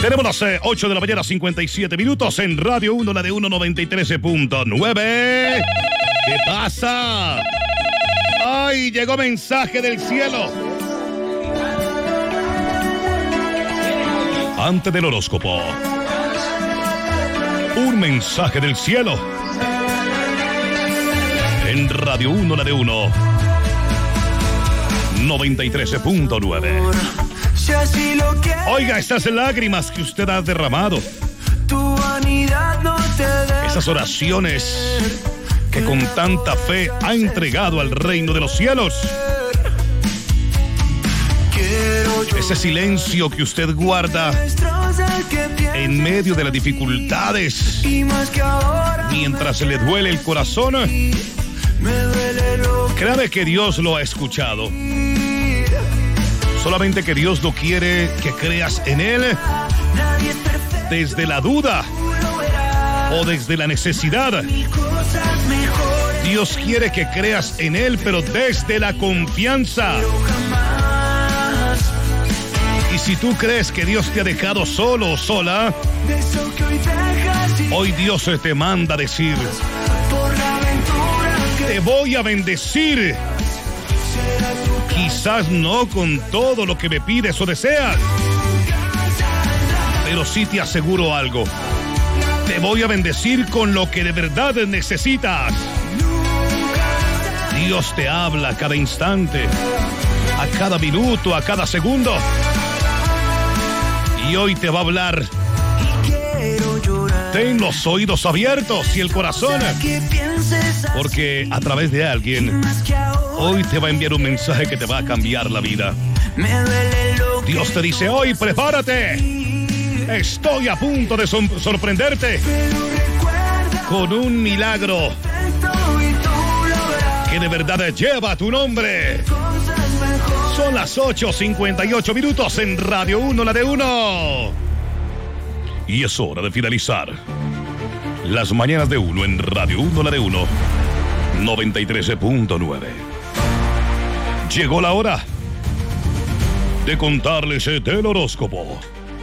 Tenemos las 8 de la mañana, 57 minutos en Radio 1, la de 193.9. ¿Qué pasa? ¡Ay, llegó mensaje del cielo! Antes del horóscopo, un mensaje del cielo en Radio 1, la de 93.9. Oiga, estas lágrimas que usted ha derramado, esas oraciones que con tanta fe ha entregado al reino de los cielos, ese silencio que usted guarda en medio de las dificultades, mientras se le duele el corazón, créame que Dios lo ha escuchado. Solamente que Dios no quiere que creas en Él desde la duda o desde la necesidad. Dios quiere que creas en Él, pero desde la confianza. Y si tú crees que Dios te ha dejado solo o sola, hoy Dios te manda a decir: te voy a bendecir. Quizás no con todo lo que me pides o deseas, pero sí te aseguro algo: te voy a bendecir con lo que de verdad necesitas. Dios te habla a cada instante, a cada minuto, a cada segundo, y hoy te va a hablar. Ten los oídos abiertos y el corazón, porque a través de alguien hoy te va a enviar un mensaje que te va a cambiar la vida. Dios te dice hoy: prepárate, estoy a punto de sorprenderte con un milagro que de verdad lleva tu nombre. Son las 8:58 minutos en Radio 1, la de 1. Y es hora de finalizar las mañanas de 1 en Radio 1, la de 93.9. Llegó la hora de contarles del horóscopo.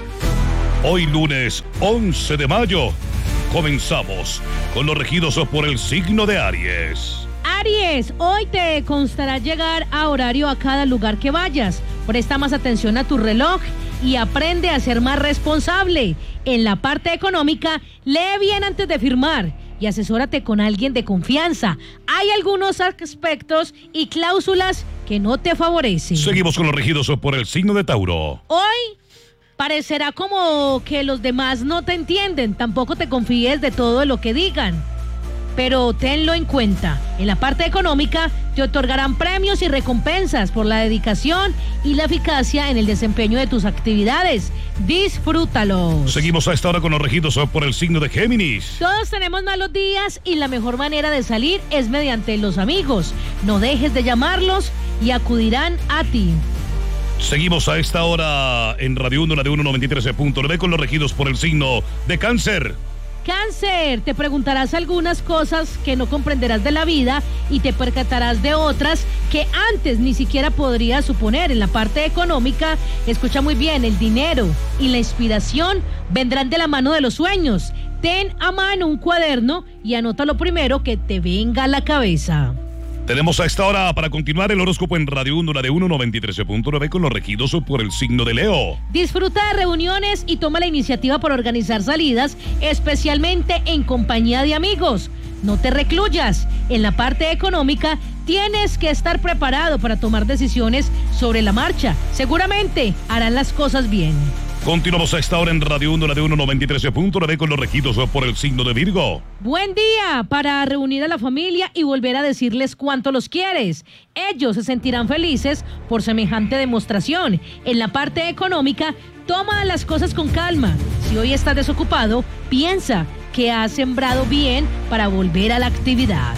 Hoy lunes 11 de mayo comenzamos con los regidos por el signo de Aries. Aries, hoy te constará llegar a horario a cada lugar que vayas. Presta más atención a tu reloj y aprende a ser más responsable. En la parte económica, lee bien antes de firmar y asesórate con alguien de confianza. Hay algunos aspectos y cláusulas que no te favorecen. Seguimos con los regidos por el signo de Tauro. Hoy parecerá como que los demás no te entienden. Tampoco te confíes de todo lo que digan, pero tenlo en cuenta. En la parte económica te otorgarán premios y recompensas por la dedicación y la eficacia en el desempeño de tus actividades. Disfrútalos. Seguimos a esta hora con los regidos por el signo de Géminis. Todos tenemos malos días y la mejor manera de salir es mediante los amigos. No dejes de llamarlos y acudirán a ti. Seguimos a esta hora en Radio 1, la de 193.9 con los regidos por el signo de Cáncer. Cáncer, te preguntarás algunas cosas que no comprenderás de la vida y te percatarás de otras que antes ni siquiera podrías suponer. En la parte económica, escucha muy bien, el dinero y la inspiración vendrán de la mano de los sueños. Ten a mano un cuaderno y anota lo primero que te venga a la cabeza. Tenemos a esta hora para continuar el horóscopo en Radio 1, la de 193.9 con los regidos por el signo de Leo. Disfruta de reuniones y toma la iniciativa para organizar salidas, especialmente en compañía de amigos. No te recluyas. En la parte económica, tienes que estar preparado para tomar decisiones sobre la marcha. Seguramente harán las cosas bien. Continuamos a esta hora en Radio 1, la de 193.9 con los regidos por el signo de Virgo. Buen día para reunir a la familia y volver a decirles cuánto los quieres. Ellos se sentirán felices por semejante demostración. En la parte económica, toma las cosas con calma. Si hoy estás desocupado, piensa que has sembrado bien para volver a la actividad.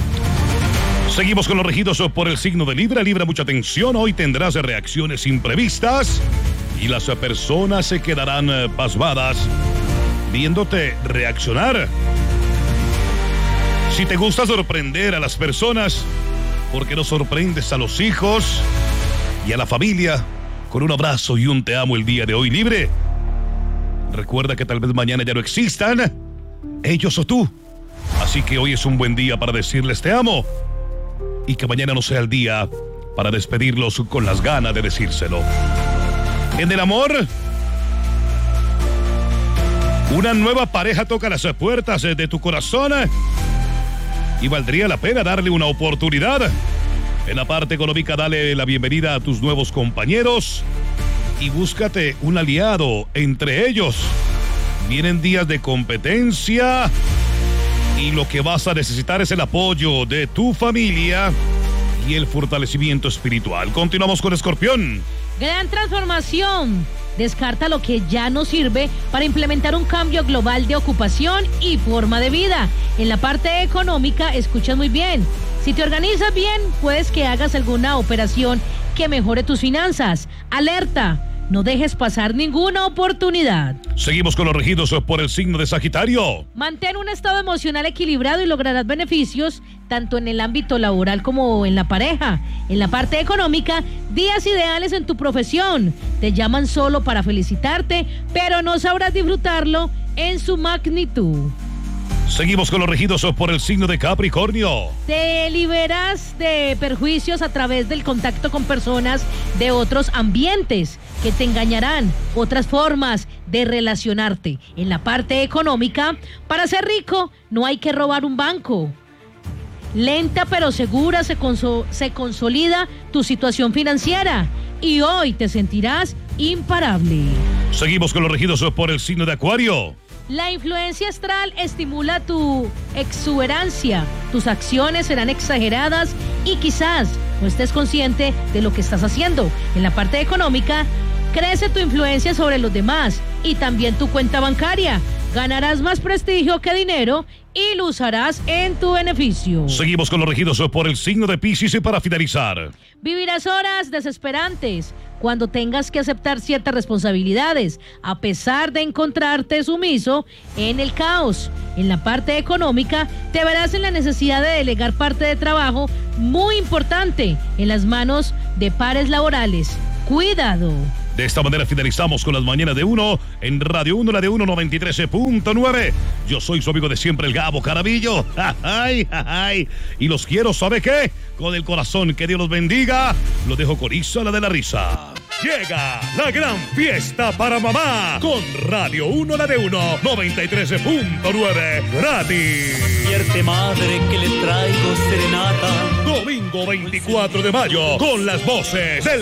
Seguimos con los regidos por el signo de Libra. Libra, mucha atención. Hoy tendrás reacciones imprevistas y las personas se quedarán pasmadas viéndote reaccionar. Si te gusta sorprender a las personas, ¿por qué no sorprendes a los hijos y a la familia con un abrazo y un te amo el día de hoy? Libre, Recuerda que tal vez mañana ya no existan ellos o tú. Así que hoy es un buen día para decirles te amo. Y que mañana no sea el día para despedirlos con las ganas de decírselo. En el amor, una nueva pareja toca las puertas de tu corazón y valdría la pena darle una oportunidad. En la parte económica, dale la bienvenida a tus nuevos compañeros y búscate un aliado entre ellos. Vienen días de competencia y lo que vas a necesitar es el apoyo de tu familia y el fortalecimiento espiritual. Continuamos con Escorpión. Gran transformación. Descarta lo que ya no sirve para implementar un cambio global de ocupación y forma de vida. En la parte económica, escuchas muy bien. Si te organizas bien, puedes que hagas alguna operación que mejore tus finanzas. Alerta, no dejes pasar ninguna oportunidad. Seguimos con los regidos por el signo de Sagitario. Mantén un estado emocional equilibrado y lograrás beneficios tanto en el ámbito laboral como en la pareja. En la parte económica, días ideales en tu profesión. Te llaman solo para felicitarte, pero no sabrás disfrutarlo en su magnitud. Seguimos con los regidos por el signo de Capricornio. Te liberas de perjuicios a través del contacto con personas de otros ambientes que te engañarán, otras formas de relacionarte. En la parte económica, para ser rico no hay que robar un banco. Lenta pero segura se consolida tu situación financiera y hoy te sentirás imparable. Seguimos con los regidos por el signo de Acuario. La influencia astral estimula tu exuberancia. Tus acciones serán exageradas y quizás no estés consciente de lo que estás haciendo. En la parte económica, crece tu influencia sobre los demás y también tu cuenta bancaria. Ganarás más prestigio que dinero y lo usarás en tu beneficio. Seguimos con los regidos por el signo de Piscis y para finalizar. Vivirás horas desesperantes cuando tengas que aceptar ciertas responsabilidades, a pesar de encontrarte sumiso en el caos. En la parte económica, te verás en la necesidad de delegar parte de trabajo muy importante en las manos de pares laborales. ¡Cuidado! De esta manera finalizamos con las mañanas de uno en Radio 1, la de 193.9. Yo soy su amigo de siempre, el Gabo Carabillo. ¡Ay, ay! Y los quiero, ¿sabe qué? Con el corazón, que Dios los bendiga. Lo dejo con Isa, la de la risa. Llega la gran fiesta para mamá con Radio 1, la de 93.9 gratis. Despierte, madre, que le traigo serenata. Domingo 24 de mayo con las voces del